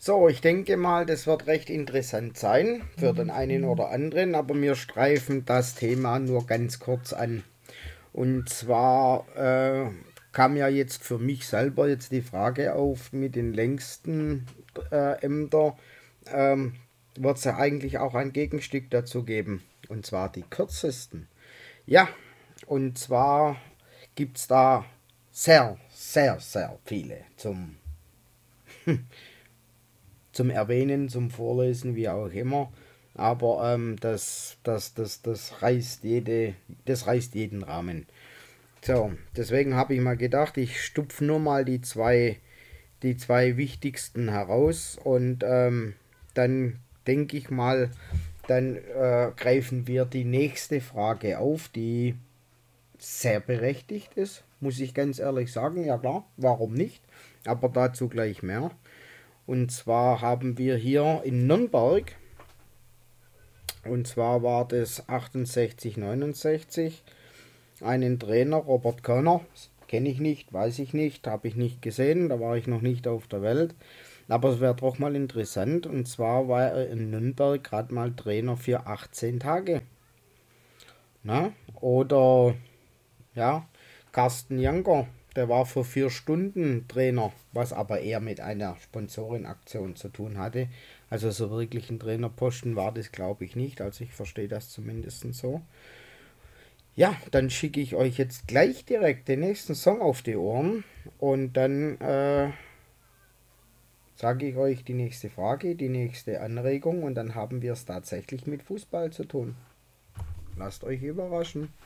So, ich denke mal, das wird recht interessant sein für den einen oder anderen, aber wir streifen das Thema nur ganz kurz an. Und zwar kam ja jetzt für mich selber jetzt die Frage auf mit den längsten Ämter. Ähm, Wird es ja eigentlich auch ein Gegenstück dazu geben. Und zwar die kürzesten. Ja, und zwar gibt es da sehr, sehr, sehr viele zum Erwähnen, zum Vorlesen, wie auch immer. Aber das reißt jeden Rahmen. So, deswegen habe ich mal gedacht, ich stupfe nur mal die zwei wichtigsten heraus und dann denke ich mal, dann greifen wir die nächste Frage auf, die sehr berechtigt ist, muss ich ganz ehrlich sagen. Ja klar, warum nicht? Aber dazu gleich mehr. Und zwar haben wir hier in Nürnberg, und zwar war das 68, 69, einen Trainer, Robert Körner, kenne ich nicht, weiß ich nicht, habe ich nicht gesehen, da war ich noch nicht auf der Welt. Aber es wäre doch mal interessant, und zwar war er in Nürnberg gerade mal Trainer für 18 Tage. Na? Oder ja, Carsten Janker, der war für 4 Stunden Trainer, was aber eher mit einer Sponsorenaktion zu tun hatte. Also so wirklich ein Trainerposten war das, glaube ich, nicht. Also ich verstehe das zumindest so. Ja, dann schicke ich euch jetzt gleich direkt den nächsten Song auf die Ohren und dann sage ich euch die nächste Frage, die nächste Anregung und dann haben wir es tatsächlich mit Fußball zu tun. Lasst euch überraschen.